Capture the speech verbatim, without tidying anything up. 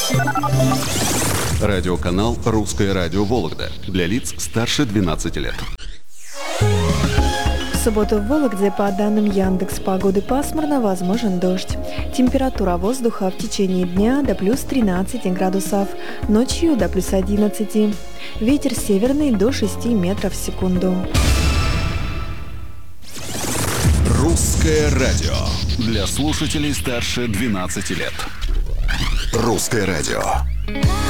Радиоканал «Русское радио Вологда» для лиц старше двенадцати лет. В субботу в Вологде, по данным Яндекс.Погоды, пасмурно, возможен дождь. Температура воздуха в течение дня до плюс тринадцати градусов, ночью до плюс одиннадцати. Ветер северный до шести метров в секунду. «Русское радио» для слушателей старше двенадцати лет. «Русское радио».